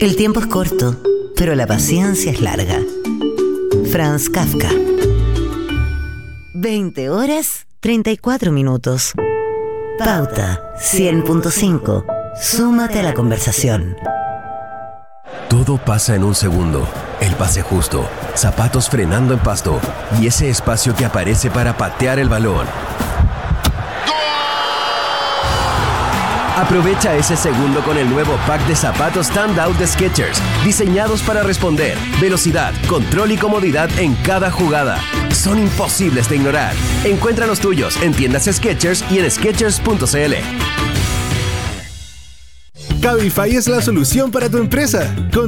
El tiempo es corto, pero la paciencia es larga. Franz Kafka. 20 horas, 34 minutos. Pauta 100.5. Súmate a la conversación. Todo pasa en un segundo. El pase justo, zapatos frenando en pasto y ese espacio que aparece para patear el balón. Aprovecha ese segundo con el nuevo pack de zapatos Standout de Skechers, diseñados para responder, velocidad, control y comodidad en cada jugada. Son imposibles de ignorar. Encuentra los tuyos en tiendas Skechers y en Skechers.cl. Cabify es la solución para tu empresa.